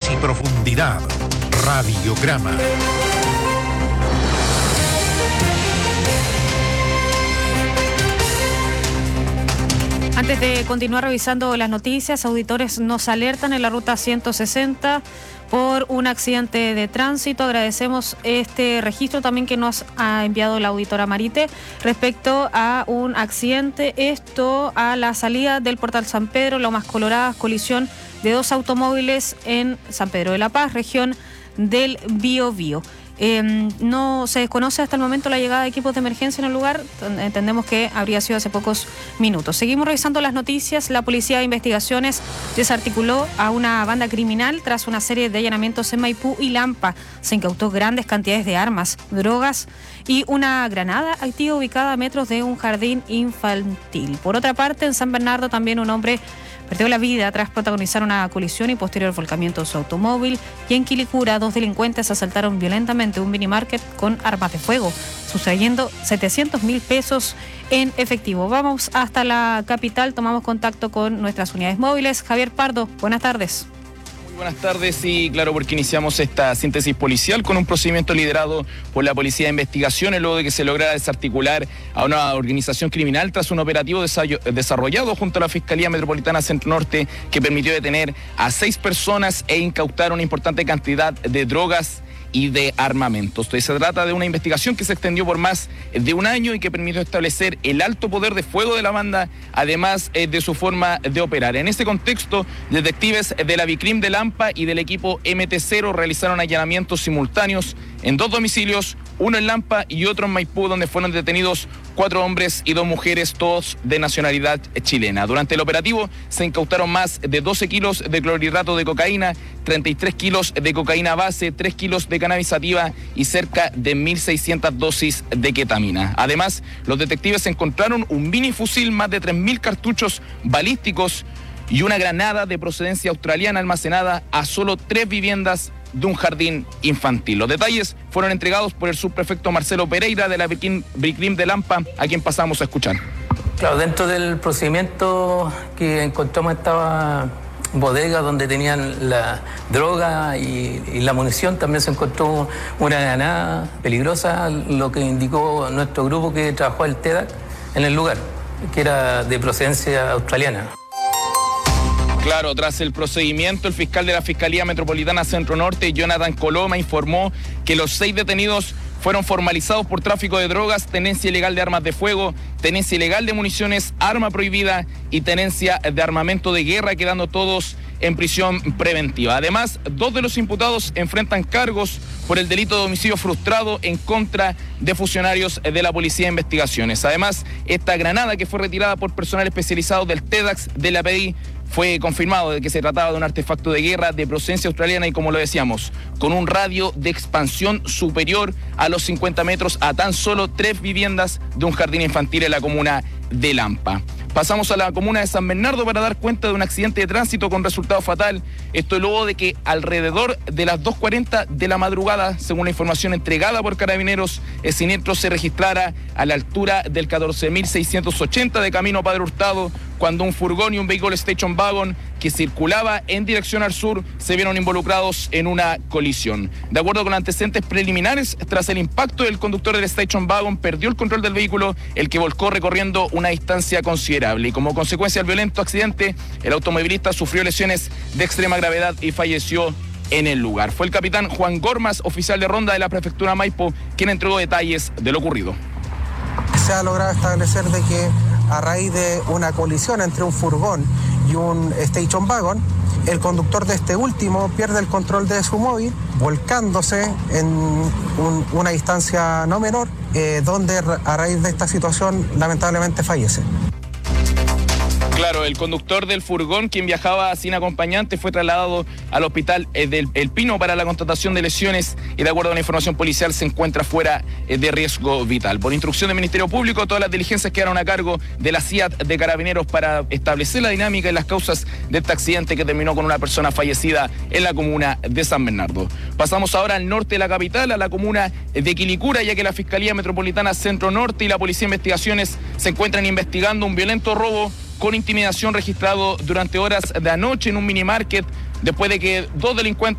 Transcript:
y profundidad. Radiograma. Antes de continuar revisando las noticias, auditores nos alertan en la ruta 160 por un accidente de tránsito. Agradecemos este registro también que nos ha enviado la auditora Marite respecto a un accidente. Esto a la salida del Portal San Pedro, Lomas Coloradas, colisión de dos automóviles en San Pedro de la Paz, región del Biobío. No se desconoce hasta el momento la llegada de equipos de emergencia en el lugar. Entendemos que habría sido hace pocos minutos. Seguimos revisando las noticias. La Policía de Investigaciones desarticuló a una banda criminal tras una serie de allanamientos en Maipú y Lampa. Se incautó grandes cantidades de armas, drogas y una granada activa ubicada a metros de un jardín infantil. Por otra parte, en San Bernardo también un hombre perdió la vida tras protagonizar una colisión y posterior volcamiento de su automóvil. Y en Quilicura, dos delincuentes asaltaron violentamente un minimarket con armas de fuego, sustrayendo 700.000 pesos en efectivo. Vamos hasta la capital, tomamos contacto con nuestras unidades móviles. Javier Pardo, buenas tardes. Buenas tardes y claro, porque iniciamos esta síntesis policial con un procedimiento liderado por la Policía de Investigaciones luego de que se lograra desarticular a una organización criminal tras un operativo desarrollado junto a la Fiscalía Metropolitana Centro Norte que permitió detener a 6 personas e incautar una importante cantidad de drogas y de armamentos. Entonces, se trata de una investigación que se extendió por más de un año y que permitió establecer el alto poder de fuego de la banda, además de su forma de operar. En este contexto, detectives de la Bicrim de Lampa y del equipo MT0 realizaron allanamientos simultáneos en 2 domicilios, uno en Lampa y otro en Maipú, donde fueron detenidos 4 hombres y 2 mujeres, todos de nacionalidad chilena. Durante el operativo se incautaron más de 12 kilos de clorhidrato de cocaína, 33 kilos de cocaína base, 3 kilos de cannabis sativa y cerca de 1.600 dosis de ketamina. Además, los detectives encontraron un minifusil, más de 3.000 cartuchos balísticos y una granada de procedencia australiana almacenada a solo 3 viviendas de un jardín infantil. Los detalles fueron entregados por el subprefecto Marcelo Pereira de la Bicrim de Lampa, a quien pasamos a escuchar. Claro, dentro del procedimiento que encontramos esta bodega donde tenían la droga y la munición, también se encontró una granada peligrosa, lo que indicó nuestro grupo que trabajó el TEDAC en el lugar, que era de procedencia australiana. Claro, tras el procedimiento, el fiscal de la Fiscalía Metropolitana Centro Norte, Jonathan Coloma, informó que los 6 detenidos fueron formalizados por tráfico de drogas, tenencia ilegal de armas de fuego, tenencia ilegal de municiones, arma prohibida y tenencia de armamento de guerra, quedando todos en prisión preventiva. Además, 2 de los imputados enfrentan cargos por el delito de homicidio frustrado en contra de funcionarios de la Policía de Investigaciones. Además, esta granada que fue retirada por personal especializado del TEDAX de la PDI fue confirmado de que se trataba de un artefacto de guerra de procedencia australiana y, como lo decíamos, con un radio de expansión superior a los 50 metros a tan solo 3 viviendas de un jardín infantil en la comuna de Lampa. Pasamos a la comuna de San Bernardo para dar cuenta de un accidente de tránsito con resultado fatal. Esto luego de que alrededor de las 2:40 de la madrugada, según la información entregada por Carabineros, el siniestro se registrara a la altura del 14.680 de Camino Padre Hurtado, cuando un furgón y un vehículo Station Wagon que circulaba en dirección al sur se vieron involucrados en una colisión. De acuerdo con antecedentes preliminares, tras el impacto, el conductor del Station Wagon perdió el control del vehículo, el que volcó recorriendo una distancia considerable. Y como consecuencia del violento accidente, el automovilista sufrió lesiones de extrema gravedad y falleció en el lugar. Fue el capitán Juan Gormas, oficial de ronda de la prefectura Maipo, quien entregó detalles de lo ocurrido. Se ha logrado establecer de que a raíz de una colisión entre un furgón y un Station Wagon, el conductor de este último pierde el control de su móvil, volcándose en una distancia no menor, donde a raíz de esta situación lamentablemente fallece. Claro, el conductor del furgón, quien viajaba sin acompañante, fue trasladado al hospital del El Pino para la constatación de lesiones y, de acuerdo a la información policial, se encuentra fuera de riesgo vital. Por instrucción del Ministerio Público, todas las diligencias quedaron a cargo de la CIAT de Carabineros para establecer la dinámica y las causas de este accidente que terminó con una persona fallecida en la comuna de San Bernardo. Pasamos ahora al norte de la capital, a la comuna de Quilicura, ya que la Fiscalía Metropolitana Centro Norte y la Policía de Investigaciones se encuentran investigando un violento robo con intimidación registrado durante horas de anoche en un minimarket, después de que 2